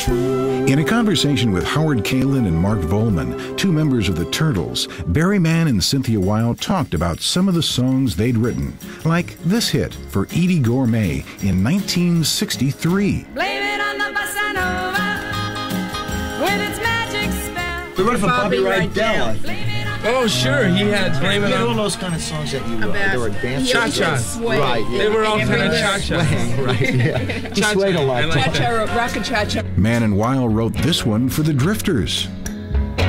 In a conversation with Howard Kalin and Mark Volman, two members of the Turtles, Barry Mann and Cynthia Weil talked about some of the songs they'd written, like this hit for Edie Gourmet in 1963. Blame it on the bossa nova with its magic spell. We wrote it for Bobby Rydell. Oh, sure, he had Blame It All on... those kind of songs that you wrote. They were dancing. Cha-cha. Right, yeah. They were all kind of cha-cha. Right, yeah. He swayed a lot. I like that. Cha-cha, rock and cha-cha. Mann and Weil wrote this one for the Drifters.